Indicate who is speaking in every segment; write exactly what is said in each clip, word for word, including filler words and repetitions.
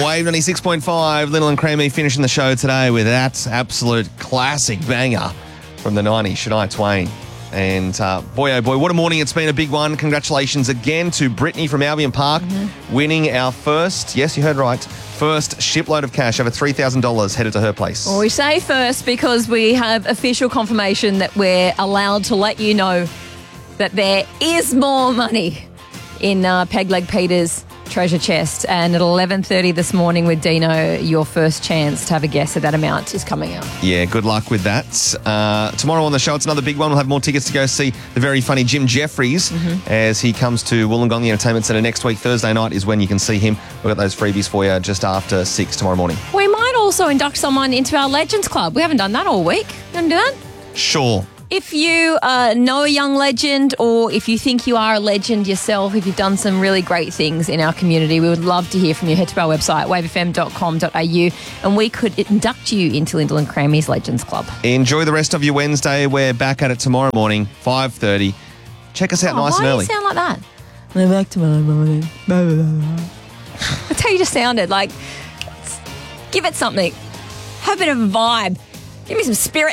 Speaker 1: Wave ninety-six point five, Little and Creamy finishing the show today with that absolute classic banger from the nineties, Shania Twain. And uh, boy, oh boy, what a morning. It's been a big one. Congratulations again to Brittany from Albion Park, mm-hmm. winning our first, yes, you heard right, first shipload of cash, over three thousand dollars headed to her place.
Speaker 2: Well, we say first because we have official confirmation that we're allowed to let you know that there is more money in uh, Pegleg Peter's treasure chest. And at eleven thirty this morning with Dino, your first chance to have a guess at that amount is coming out.
Speaker 1: Yeah, good luck with that. Uh, tomorrow on the show, it's another big one. We'll have more tickets to go see the very funny Jim Jeffries mm-hmm. as he comes to Wollongong, the Entertainment Centre next week. Thursday night is when you can see him. We've got those freebies for you just after six tomorrow morning.
Speaker 2: We might also induct someone into our Legends Club. We haven't done that all week. You want to do that?
Speaker 1: Sure.
Speaker 2: If you uh, know a young legend, or if you think you are a legend yourself, if you've done some really great things in our community, we would love to hear from you. Head to our website, wave f m dot com dot a u, and we could induct you into Lyndall and Crammy's Legends Club.
Speaker 1: Enjoy the rest of your Wednesday. We're back at it tomorrow morning, five thirty. Check us out
Speaker 2: oh,
Speaker 1: nice and
Speaker 2: early.
Speaker 1: early.
Speaker 2: Why do you sound like that? We're back tomorrow morning. That's how you just sounded. Like, give it something. Have a bit of a vibe. Give me some spirit.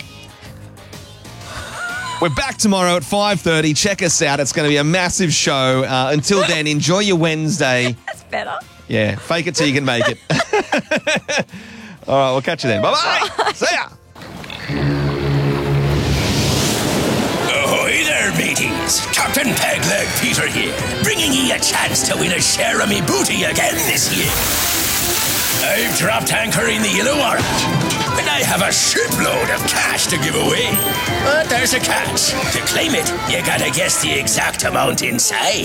Speaker 1: We're back tomorrow at five thirty. Check us out. It's going to be a massive show. Uh, until then, enjoy your Wednesday.
Speaker 2: That's better.
Speaker 1: Yeah, fake it till you can make it. All right, we'll catch you then. Bye-bye. See ya.
Speaker 3: Ahoy there, mateys. Captain Pegleg Peter here, bringing ye a chance to win a share of me booty again this year. I've dropped anchor in the Illawarra, and I have a shipload of cash to give away. But there's a catch. To claim it, you gotta guess the exact amount inside.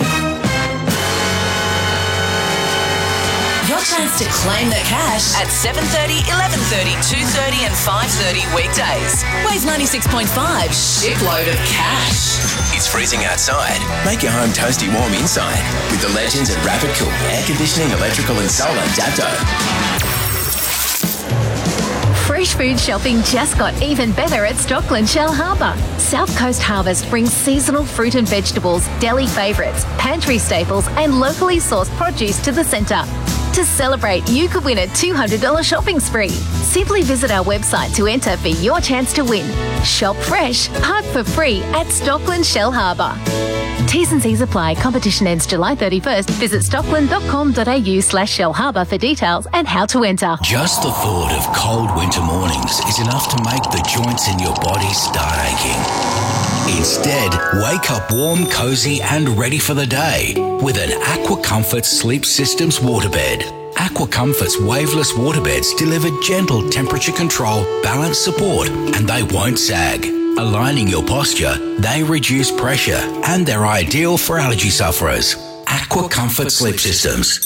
Speaker 4: Your chance to claim the cash at seven thirty, eleven thirty, two thirty and five thirty weekdays. Wave ninety-six point five, shipload of cash.
Speaker 3: It's freezing outside. Make your home toasty warm inside with the legends at Rapid Cool Air Conditioning, Electrical and Solar Dapto.
Speaker 5: Fresh food shopping just got even better at Stockland Shell Harbour. South Coast Harvest brings seasonal fruit and vegetables, deli favourites, pantry staples and locally sourced produce to the centre. To celebrate, you could win a two hundred dollars shopping spree. Simply visit our website to enter for your chance to win. Shop fresh, park for free at Stockland Shell Harbour. T's and C's apply. Competition ends July thirty-first. Visit stockland dot com dot a u slash Shell Harbour for details and how to enter.
Speaker 3: Just the thought of cold winter mornings is enough to make the joints in your body start aching. Instead, wake up warm, cosy and ready for the day with an Aqua Comfort Sleep Systems waterbed. Aqua Comfort's waveless waterbeds deliver gentle temperature control, balance support, and they won't sag. Aligning your posture, they reduce pressure, and they're ideal for allergy sufferers. Aqua Comfort Sleep Systems.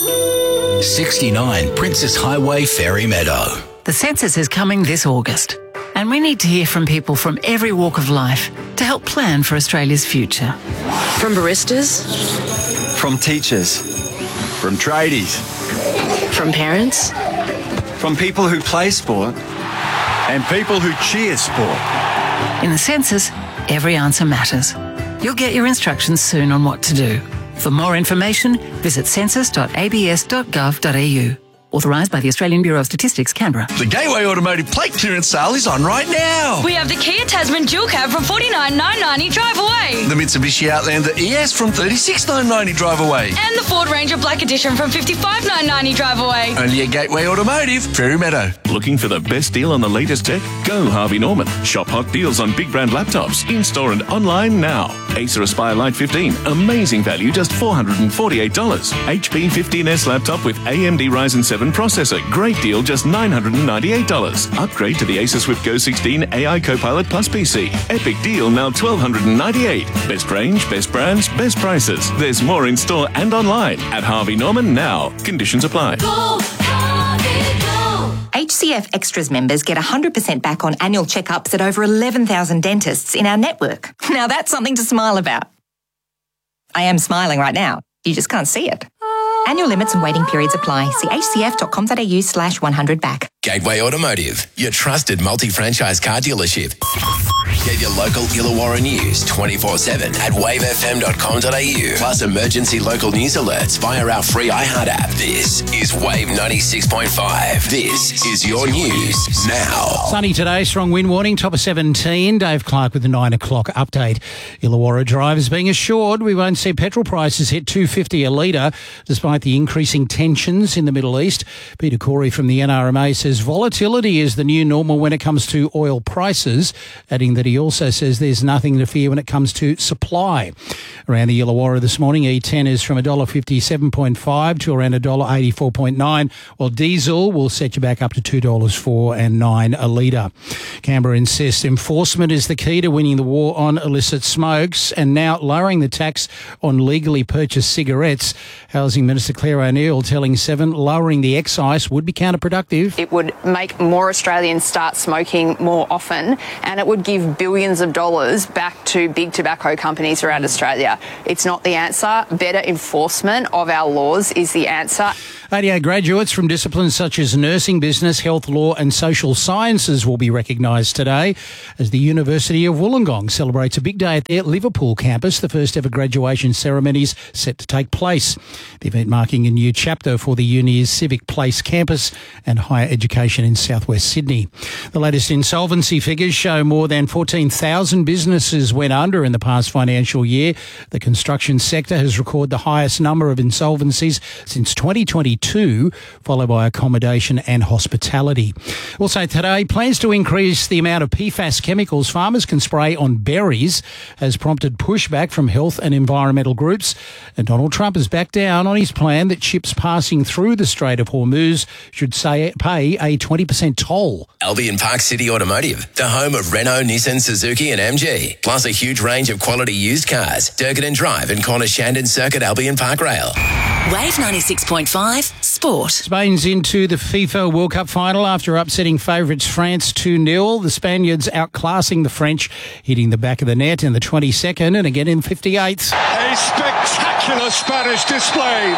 Speaker 3: sixty-nine Princess Highway, Fairy Meadow.
Speaker 6: The census is coming this August, and we need to hear from people from every walk of life to help plan for Australia's future.
Speaker 7: From baristas,
Speaker 8: from teachers, from tradies,
Speaker 7: from parents,
Speaker 8: from people who play sport, and people who cheer sport.
Speaker 6: In the census, every answer matters. You'll get your instructions soon on what to do. For more information, visit census dot a b s dot gov dot a u. Authorised by the Australian Bureau of Statistics, Canberra.
Speaker 9: The Gateway Automotive plate clearance sale is on right now.
Speaker 10: We have the Kia Tasman Dual Cab from forty-nine thousand nine hundred ninety drive away.
Speaker 9: The Mitsubishi Outlander E S from thirty-six thousand nine hundred ninety drive away.
Speaker 10: And the Ford Ranger Black Edition from fifty-five thousand nine hundred ninety drive away.
Speaker 9: Only at Gateway Automotive, Fairy Meadow.
Speaker 11: Looking for the best deal on the latest tech? Go Harvey Norman. Shop hot deals on big brand laptops, in-store and online now. Acer Aspire Lite fifteen, amazing value, just four hundred forty-eight dollars. H P fifteen S laptop with A M D Ryzen seven processor, great deal, just nine hundred ninety-eight dollars. Upgrade to the Acer Swift Go sixteen A I Copilot Plus P C. Epic deal, now twelve ninety-eight dollars. Best range, best brands, best prices. There's more in store and online at Harvey Norman now. Conditions apply.
Speaker 12: Go, Harvey, go. H C F Extras members get one hundred percent back on annual checkups at over eleven thousand dentists in our network. Now that's something to smile about. I am smiling right now. You just can't see it. Annual limits and waiting periods apply. See h c f dot com dot a u slash one hundred back.
Speaker 3: Gateway Automotive, your trusted multi-franchise car dealership.
Speaker 13: Get your local Illawarra news twenty-four seven at wave f m dot com dot a u. Plus emergency local news alerts via our free iHeart app. This is Wave ninety-six point five. This is your news now.
Speaker 14: Sunny today, strong wind warning, top of seventeen. Dave Clark with the nine o'clock update. Illawarra drivers being assured we won't see petrol prices hit two dollars fifty a litre despite the increasing tensions in the Middle East. Peter Corey from the N R M A says volatility is the new normal when it comes to oil prices, adding that he also says there's nothing to fear when it comes to supply. Around the Illawarra this morning, E ten is from one dollar fifty-seven point five to around one dollar eighty-four point nine, while diesel will set you back up to two dollars four and nine a litre. Canberra insists enforcement is the key to winning the war on illicit smokes and now lowering the tax on legally purchased cigarettes. Housing Minister Claire O'Neill telling Seven lowering the excise would be counterproductive.
Speaker 15: It would make more Australians start smoking more often, and it would give billions of dollars back to big tobacco companies around Australia. It's not the answer. Better enforcement of our laws is the answer.
Speaker 14: A D A graduates from disciplines such as nursing, business, health, law and social sciences will be recognised today as the University of Wollongong celebrates a big day at their Liverpool campus, the first ever graduation ceremonies set to take place. The event marking a new chapter for the uni's Civic Place campus and higher education in southwest Sydney. The latest insolvency figures show more than fourteen thousand businesses went under in the past financial year. The construction sector has recorded the highest number of insolvencies since twenty twenty-two, followed by accommodation and hospitality. Also today, plans to increase the amount of P FAS chemicals farmers can spray on berries has prompted pushback from health and environmental groups. And Donald Trump has backed down on his plan that ships passing through the Strait of Hormuz should say pay a twenty percent toll.
Speaker 13: Albion Park City Automotive, the home of Renault, Nissan, Suzuki and M G, plus a huge range of quality used cars. Durgan Drive and Corner Shandon Circuit, Albion Park Rail.
Speaker 4: Wave ninety-six point five Sport.
Speaker 14: Spain's into the FIFA World Cup final after upsetting favourites France two nil. The Spaniards outclassing the French, hitting the back of the net in the twenty-second and again in the fifty-eighth.
Speaker 16: A spectacular Spanish display.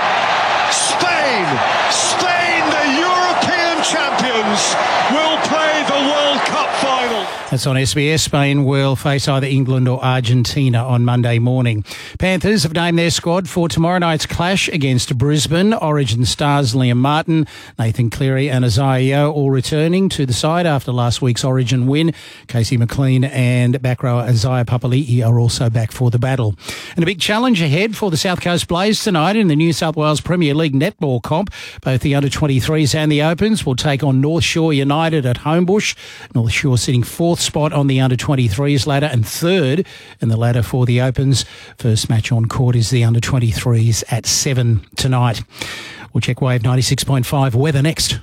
Speaker 16: Spain, Spain, the European champions, will play the World Cup final.
Speaker 14: That's on S B S. Spain will face either England or Argentina on Monday morning. Panthers have named their squad for tomorrow night's clash against Brisbane. Origin stars Liam Martin, Nathan Cleary and Isaiah Yeo all returning to the side after last week's Origin win. Casey McLean and back rower Isaiah Papali'i are also back for the battle. And a big challenge ahead for the South Coast Blaze tonight in the New South Wales Premier League netball comp. Both the under twenty-threes and the Opens will take on North Shore United at Homebush. North Shore sitting fourth spot on the under twenty-threes ladder and third in the ladder for the Opens. First match on court is the under twenty-threes at seven tonight. We'll check Wave ninety-six point five weather next.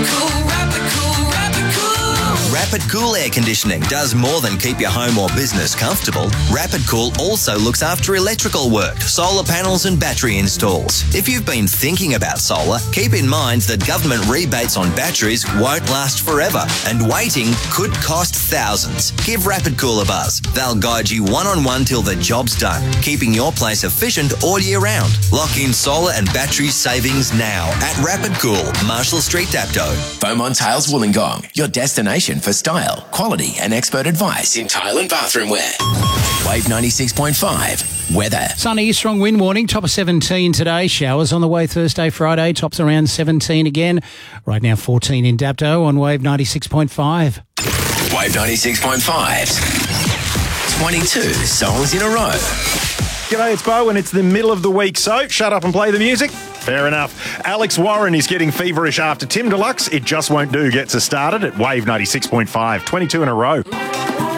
Speaker 17: Rapid Cool Air Conditioning does more than keep your home or business comfortable. Rapid Cool also looks after electrical work, solar panels and battery installs. If you've been thinking about solar, keep in mind that government rebates on batteries won't last forever and waiting could cost thousands. Give Rapid Cool a buzz. They'll guide you one-on-one till the job's done, keeping your place efficient all year round. Lock in solar and battery savings now at Rapid Cool, Marshall Street, Dapto.
Speaker 13: Beaumont Tiles Wollongong, your destination for style, quality and expert advice in tile and bathroom wear. Wave ninety-six point five weather.
Speaker 14: Sunny, strong wind warning, top of seventeen today. Showers on the way Thursday, Friday, tops around seventeen again. Right now fourteen in Dapto on Wave ninety-six point five.
Speaker 13: Wave ninety-six point five. twenty-two songs in a row.
Speaker 18: G'day, it's Bo, and it's the middle of the week, so shut up and play the music. Fair enough. Alex Warren is getting feverish after Tim Deluxe. It Just Won't Do gets us started at Wave ninety-six point five. twenty-two in a row.